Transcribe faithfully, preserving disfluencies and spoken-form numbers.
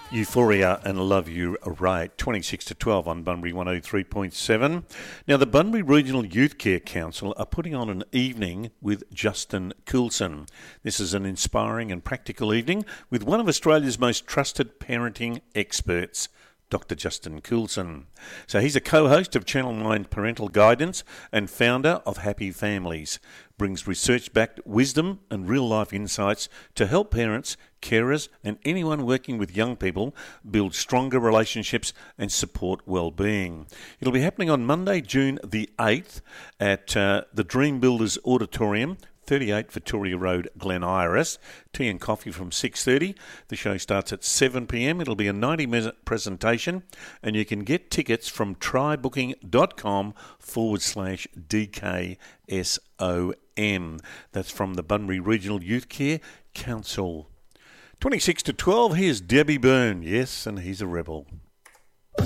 Euphoria and Love You Right, twenty-six to twelve on Bunbury one oh three point seven. Now, the Bunbury Regional Youth Care Council are putting on an evening with Justin Coulson. This is an inspiring and practical evening with one of Australia's most trusted parenting experts, Doctor Justin Coulson. So he's a co-host of Channel nine Parental Guidance and founder of Happy Families. Brings research-backed wisdom and real-life insights to help parents, carers and anyone working with young people build stronger relationships and support well-being. It'll be happening on Monday, June the eighth at uh, the Dream Builders Auditorium, thirty-eight Victoria Road, Glen Iris. Tea and coffee from six thirty. The show starts at seven p.m. It'll be a ninety-minute presentation, and you can get tickets from trybooking.com forward slash DKSOM. That's from the Bunbury Regional Youth Care Council. twenty-six to twelve, here's Debbie Byrne. Yes, and he's a rebel.